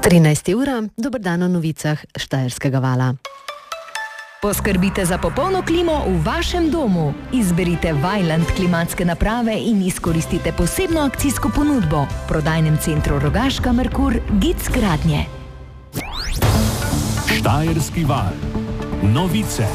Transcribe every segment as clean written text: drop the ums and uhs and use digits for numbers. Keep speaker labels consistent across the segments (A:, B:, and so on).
A: 13. ura, dober dan o novicah Štajerskega vala.
B: Poskrbite za popolno klimo v vašem domu. Izberite Vaillant klimatske naprave in izkoristite posebno akcijsko ponudbo. V prodajnem centru Rogaška Merkur Gic Gradnje.
C: Štajerski val. Novice.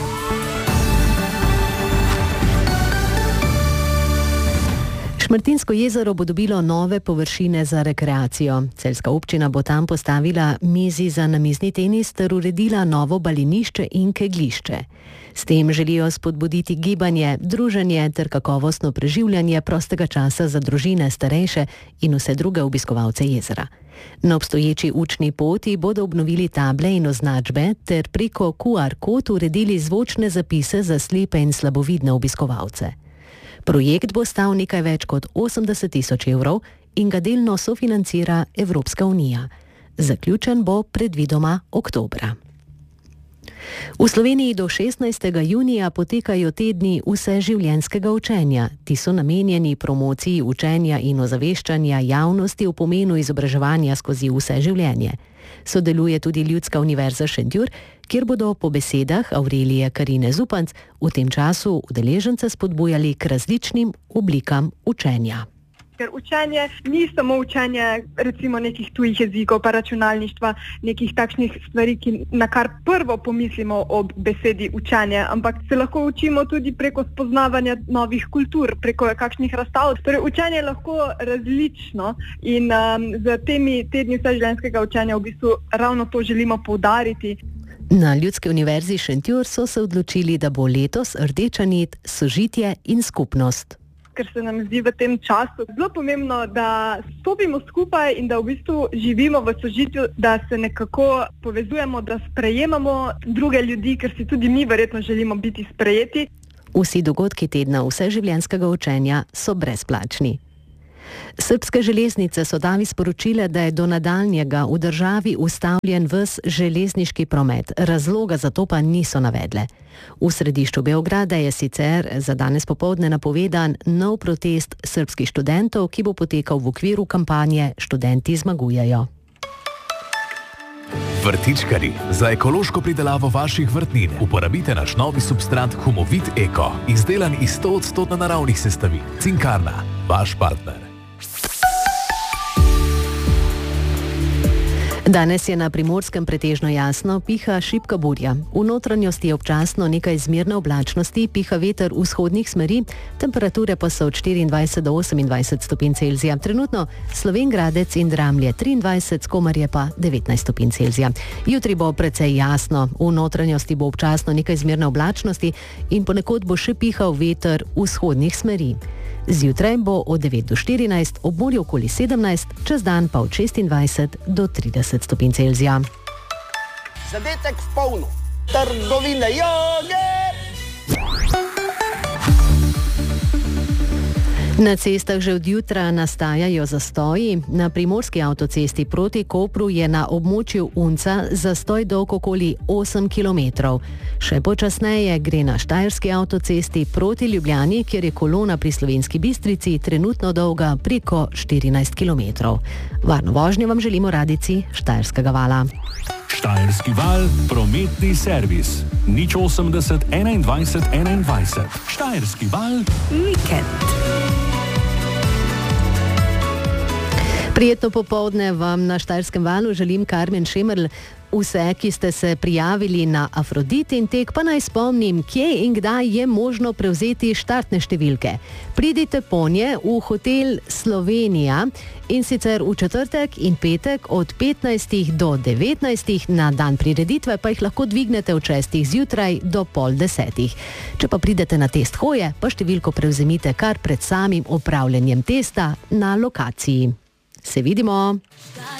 A: Šmartinsko jezero bo dobilo nove površine za rekreacijo. Celjska občina bo tam postavila mizi za namizni tenis ter uredila novo balinišče in kegljišče. S tem želijo spodbuditi gibanje, druženje ter kakovostno preživljanje prostega časa za družine, starejše in vse druge obiskovalce jezera. Na obstoječi učni poti bodo obnovili table in označbe ter preko QR kod uredili zvočne zapise za slepe in slabovidne obiskovalce. Projekt bo stal nekaj več kot 80.000 evrov in ga delno sofinancira Evropska unija. Zaključen bo predvidoma oktobra. V Sloveniji do 16. junija potekajo tedni vseživljenjskega učenja. Ti so namenjeni promociji učenja in ozaveščanja javnosti o pomenu izobraževanja skozi vse življenje. Sodeluje tudi Ljudska univerza Šentjur, kjer bodo po besedah Aurelije Karine Zupanc v tem času udeležence spodbujali k različnim oblikam učenja.
D: Ker učenje ni samo učenje recimo nekih tujih jezikov pa računalništva, nekih takšnih stvari, na kar prvo pomislimo ob besedi učenje, ampak se lahko učimo tudi preko spoznavanja novih kultur, preko kakšnih razstav. Torej učenje je lahko različno in z temi tedni vseživljenjskega učenja v bistvu ravno to želimo poudariti.
A: Na Ljudski univerzi Šentjur so se odločili, da bo letos rdeča nit sožitje in skupnost.
D: Ker se nam zdi v tem času zelo pomembno, da stopimo skupaj in da v bistvu živimo v sožitju, da se nekako povezujemo, da sprejemamo druge ljudi, ker si tudi mi verjetno želimo biti sprejeti.
A: Vsi dogodki tedna vseživljenjskega učenja so brezplačni. Srbske železnice so davi sporočile, da je do nadaljnjega v državi ustavljen ves železniški promet. Razloga za to pa niso navedle. V središču Beograda je sicer za danes popoldne napovedan nov protest srbskih študentov, ki bo potekal v okviru kampanje Študenti zmagujejo.
C: Vrtičkarji, za ekološko pridelavo vaših vrtnin uporabite naš novi substrat Humovit Eko, izdelan iz 100% naravnih sestavin. Cinkarna, vaš partner.
A: Danes je na Primorskem pretežno jasno, piha šibka burja. V notranjosti je občasno nekaj zmerne oblačnosti, piha veter vzhodnih smeri, temperature pa so od 24 do 28 stopinj Celzija. Trenutno Slovenj Gradec in Dramlje 23, Skomarje pa 19 stopinj Celzija. Jutri bo precej jasno, v notranjosti bo občasno nekaj zmerne oblačnosti in ponekod bo še pihal veter vzhodnih smeri. Zjutraj bo od 9 do 14, ob morju okoli 17, čez dan pa od 26 do 30 stopinj Celzija.
E: Zadetek v polno. Trgovine joge!
A: Na cestah že od jutra nastajajo zastoji. Na primorski avtocesti proti Kopru je na območju Unca zastoj dolg okoli 8 km. Še počasneje gre na štajerski avtocesti proti Ljubljani, kjer je kolona pri Slovenski Bistrici trenutno dolga preko 14 km. Varno vožnjo vam želimo radijci Štajerskega vala.
C: Štajerski val, prometni servis. 080 21 21. Štajerski val,
B: Vikend.
A: Prijetno popoldne vam na Štajerskem valu želim Karmen Šemerl. Vse, ki ste se prijavili na Afroditin tek, pa naj spomnim, kje in kdaj je možno prevzeti štartne številke. Pridite ponje v hotel Slovenija in sicer v četrtek in petek od 15 do 19, na dan prireditve pa jih lahko dvignete od 6 zjutraj do 9:30. Če pa pridete na test hoje, pa številko prevzemite kar pred samim opravljanjem testa na lokaciji. Se vidimo!